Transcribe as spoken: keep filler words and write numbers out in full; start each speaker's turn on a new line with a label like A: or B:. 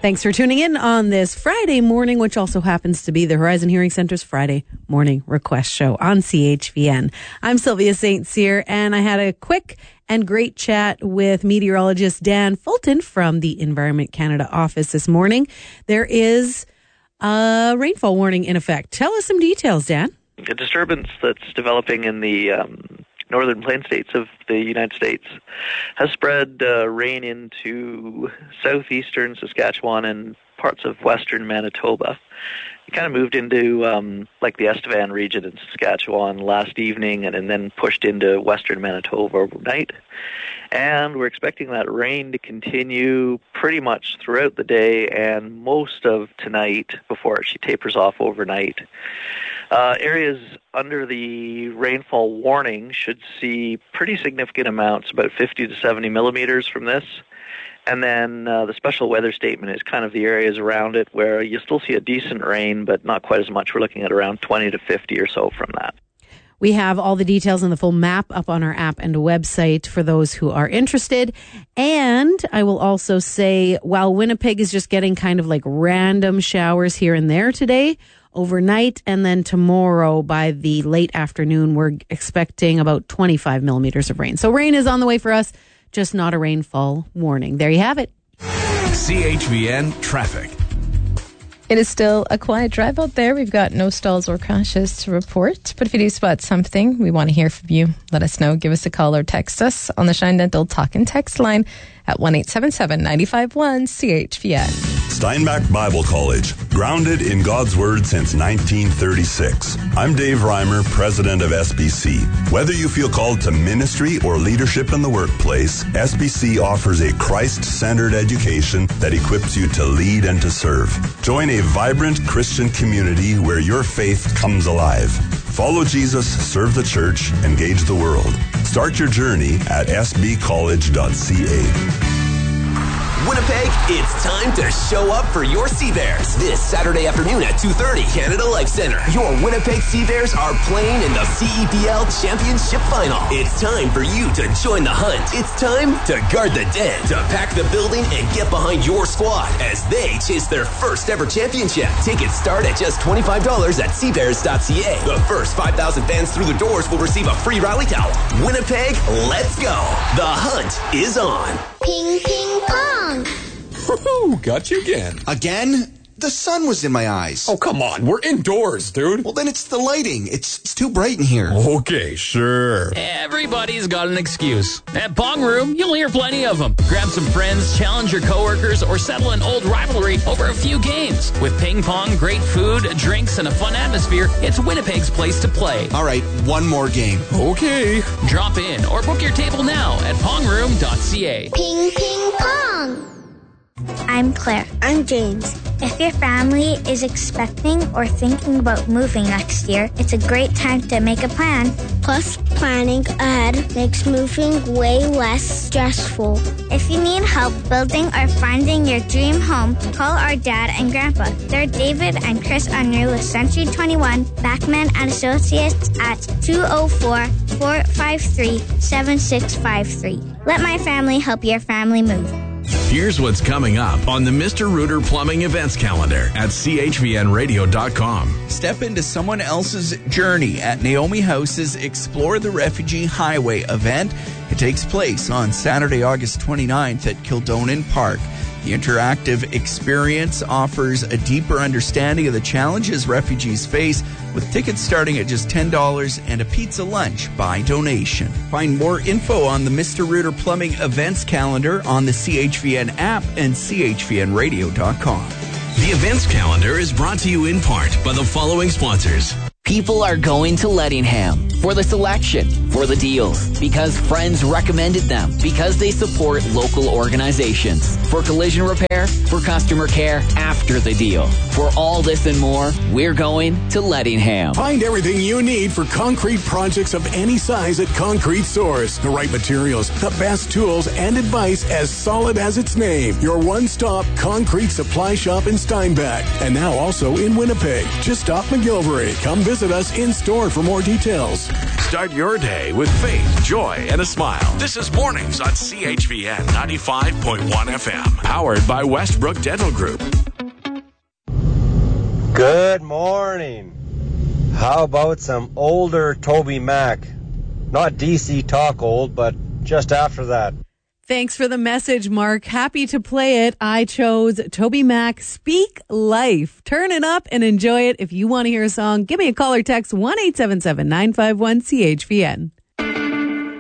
A: Thanks for tuning in on this Friday morning, which also happens to be the Horizon Hearing Center's Friday morning request show on C H V N. I'm Sylvia Saint Cyr, and I had a quick and great chat with meteorologist Dan Fulton from the Environment Canada office this morning. There is a rainfall warning in effect. Tell us some details, Dan.
B: A disturbance that's developing in the um, northern plain states of the United States has spread uh, rain into southeastern Saskatchewan and parts of western Manitoba. It kind of moved into um, like the Estevan region in Saskatchewan last evening and, and then pushed into western Manitoba overnight. And we're expecting that rain to continue pretty much throughout the day and most of tonight before it tapers off overnight. Uh, areas under the rainfall warning should see pretty significant amounts, about fifty to seventy millimeters from this. And then uh, the special weather statement is kind of the areas around it where you still see a decent rain, but not quite as much. We're looking at around twenty to fifty or so from that.
A: We have all the details and the full map up on our app and website for those who are interested. And I will also say, while Winnipeg is just getting kind of like random showers here and there today, overnight, and then tomorrow by the late afternoon, we're expecting about twenty-five millimeters of rain. So rain is on the way for us, just not a rainfall warning. There you have it.
C: C H V N traffic.
D: It is still a quiet drive out there. We've got no stalls or crashes to report. But if you do spot something, we want to hear from you. Let us know. Give us a call or text us on the Shine Dental Talk and Text line at one eight seven seven, nine five one, C H V N.
E: Steinbach Bible College, grounded in God's Word since nineteen thirty-six. I'm Dave Reimer, president of S B C. Whether you feel called to ministry or leadership in the workplace, S B C offers a Christ-centered education that equips you to lead and to serve. Join a vibrant Christian community where your faith comes alive. Follow Jesus, serve the church, engage the world. Start your journey at s b college dot c a.
F: Winnipeg, it's time to show up for your Sea Bears. This Saturday afternoon at two thirty, Canada Life Center. Your Winnipeg Sea Bears are playing in the C E P L Championship Final. It's time for you to join the hunt. It's time to guard the den, to pack the building and get behind your squad as they chase their first ever championship. Tickets start at just twenty-five dollars at sea bears dot c a. The first five thousand fans through the doors will receive a free rally towel. Winnipeg, let's go. The hunt is on.
G: Ping, ping, pong.
H: Woohoo! Got you again.
I: Again? The sun was in my eyes.
H: Oh, come on. We're indoors, dude.
I: Well, then it's the lighting. It's, it's too bright in here.
H: Okay, sure.
J: Everybody's got an excuse. At Pong Room, you'll hear plenty of them. Grab some friends, challenge your coworkers, or settle an old rivalry over a few games. With ping pong, great food, drinks, and a fun atmosphere, it's Winnipeg's place to play.
I: All right, one more game.
H: Okay.
J: Drop in or book your table now at pong room dot c a.
G: Ping, ping, pong.
K: I'm Claire.
G: I'm James.
K: If your family is expecting or thinking about moving next year, it's a great time to make a plan.
G: Plus, planning ahead makes moving way less stressful.
K: If you need help building or finding your dream home, call our dad and grandpa. They're David and Chris Unruh with Century twenty-one, Backman and Associates at two oh four, four five three, seven six five three. Let my family help your family move.
C: Here's what's coming up on the Mister Rooter Plumbing Events Calendar at c h v n radio dot com.
L: Step into someone else's journey at Naomi House's Explore the Refugee Highway event. It takes place on Saturday, August twenty-ninth at Kildonan Park. The interactive experience offers a deeper understanding of the challenges refugees face, with tickets starting at just ten dollars and a pizza lunch by donation. Find more info on the Mister Rooter Plumbing Events Calendar on the C H V N app and c h v n radio dot com.
C: The events calendar is brought to you in part by the following sponsors.
M: People are going to Lettingham for the selection, for the deals, because friends recommended them, because they support local organizations, for collision repair, for customer care after the deal. For all this and more, we're going to Lettingham.
N: Find everything you need for concrete projects of any size at Concrete Source. The right materials, the best tools, and advice as solid as its name. Your one-stop concrete supply shop in Steinbach. And now also in Winnipeg. Just off McGilvery. Come visit us in store for more details.
C: Start your day with faith, joy, and a smile. This is Mornings on C H V N ninety-five point one F M. Powered by Westbrook Dental Group.
O: Good morning. How about some older Toby Mac? Not D C Talk old, but just after that.
A: Thanks for the message, Mark. Happy to play it. I chose Toby Mac, Speak Life. Turn it up and enjoy it. If you want to hear a song, give me a call or text one eight seven seven, nine five one, C H V N.